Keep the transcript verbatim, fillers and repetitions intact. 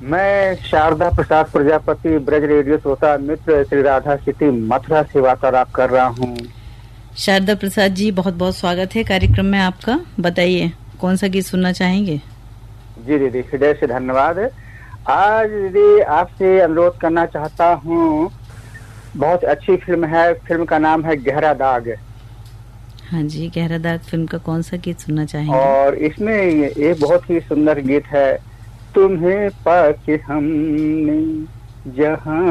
मैं शारदा प्रसाद प्रजापति ब्रज रेडियो श्रोता मित्र श्री राधा सिटी मथुरा से वार्तालाप कर रहा हूँ। शारदा प्रसाद जी, बहुत बहुत स्वागत है कार्यक्रम में आपका। बताइए कौन सा गीत सुनना चाहेंगे? जी दीदी, हृदय से धन्यवाद। आज दीदी आपसे अनुरोध करना चाहता हूँ, बहुत अच्छी फिल्म है, फिल्म का नाम है गहरा दाग। हाँ जी, गहरा दाग फिल्म का कौन सा गीत सुनना चाहेंगे? और इसमें एक बहुत ही सुंदर गीत है, तुम्हें पाके हमने जहाँ